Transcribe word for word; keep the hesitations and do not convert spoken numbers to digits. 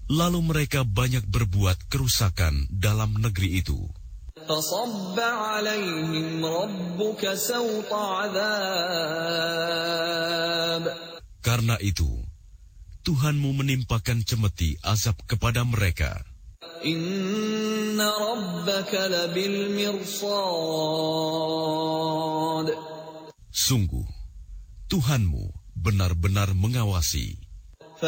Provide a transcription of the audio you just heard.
Lalu mereka banyak berbuat kerusakan dalam negeri itu. فَصَبَّ عَلَيْهِمْ رَبُّكَ سَوْطَ عَذَابٍ. Karena itu, Tuhanmu menimpakan cemeti azab kepada mereka. Inna rabbaka labil mirsad. Sungguh, Tuhanmu benar-benar mengawasi.